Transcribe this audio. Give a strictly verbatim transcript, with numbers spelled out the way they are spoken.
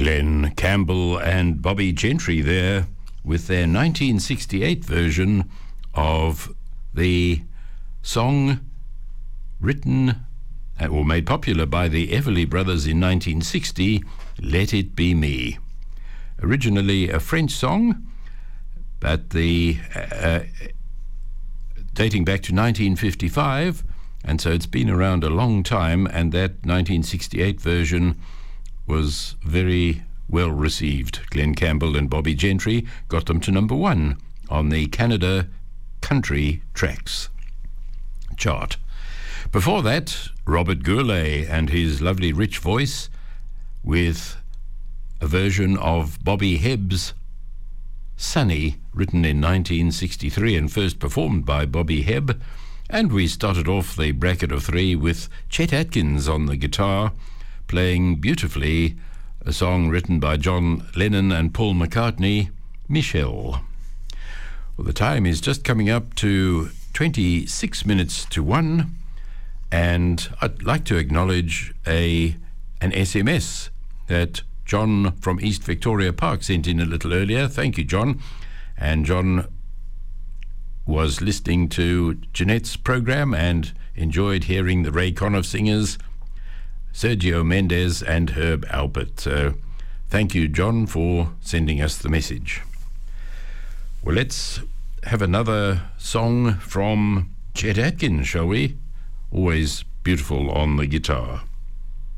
Glenn Campbell and Bobby Gentry there with their nineteen sixty-eight version of the song written or made popular by the Everly Brothers in nineteen sixty, Let It Be Me. Originally a French song, but the uh, dating back to nineteen fifty-five, and so it's been around a long time, and that nineteen sixty-eight version was very well received. Glenn Campbell and Bobby Gentry got them to number one on the Canada Country Tracks chart. Before that, Robert Gourlay and his lovely rich voice with a version of Bobby Hebb's Sunny, written in nineteen sixty-three and first performed by Bobby Hebb. And we started off the bracket of three with Chet Atkins on the guitar, playing beautifully a song written by John Lennon and Paul McCartney, Michelle. Well, the time is just coming up to twenty-six minutes to one, and I'd like to acknowledge a an S M S that John from East Victoria Park sent in a little earlier. Thank you, John. And John was listening to Jeanette's program and enjoyed hearing the Ray Conniff Singers, Sergio Mendes and Herb Alpert. So thank you, John, for sending us the message. Well, let's have another song from Chet Atkins, shall we? Always beautiful on the guitar.